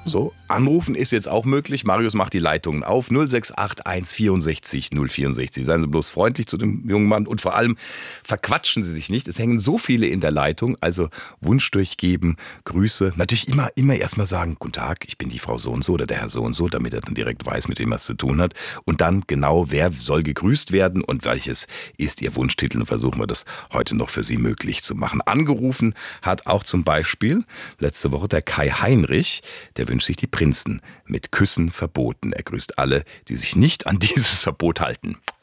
So, anrufen ist jetzt auch möglich. Marius macht die Leitungen auf. 0681 64 064. Seien Sie bloß freundlich zu dem jungen Mann und vor allem verquatschen Sie sich nicht. Es hängen so viele in der Leitung. Also Wunsch durchgeben, Grüße. Natürlich immer erstmal sagen, guten Tag, ich bin die Frau so und so oder der Herr so und so, damit er dann direkt weiß, mit wem er es zu tun hat. Und dann genau, wer soll gegrüßt werden und welches ist Ihr Wunschtitel. Und versuchen wir das heute noch für Sie möglich zu machen. Angerufen hat auch zum Beispiel letzte Woche der Kai Heinrich. Der wünscht sich die Prinzen mit Küssen verboten. Er grüßt alle, die sich nicht an dieses Verbot halten.